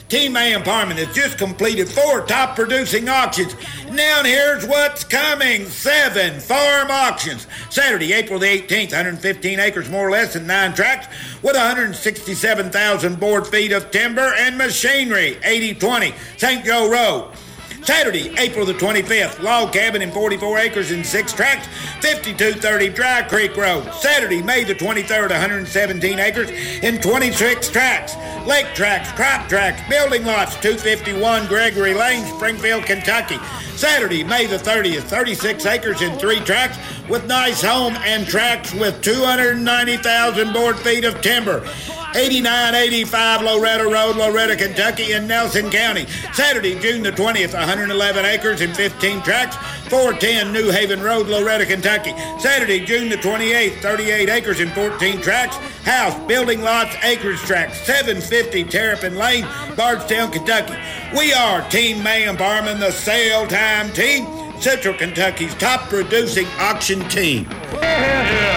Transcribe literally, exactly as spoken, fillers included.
Team A Empowerment has just completed four top-producing auctions. Now here's what's coming. Seven farm auctions. Saturday, April the eighteenth, one hundred fifteen acres, more or less, and nine tracks with one hundred sixty-seven thousand board feet of timber and machinery. eighty twenty, Saint Joe Road. Saturday, April the twenty-fifth, log cabin in forty-four acres and six tracks, fifty-two thirty Dry Creek Road. Saturday, May the twenty-third, one hundred seventeen acres and twenty-six tracks, lake tracks, crop tracks, building lots, two fifty-one Gregory Lane, Springfield, Kentucky. Saturday, May the thirtieth, thirty-six acres and three tracks with nice home and tracks with two hundred ninety thousand board feet of timber. eighty-nine eighty-five Loretta Road, Loretta, Kentucky in Nelson County. Saturday, June the twentieth, one hundred eleven acres and fifteen tracks, four ten New Haven Road, Loretta, Kentucky. Saturday, June the twenty-eighth, thirty-eight acres and fourteen tracks, house, building lots, acreage tracks, seven fifty Terrapin Lane, Bardstown, Kentucky. We are Team May Empowerment, the Sale Time Team, Central Kentucky's top producing auction team.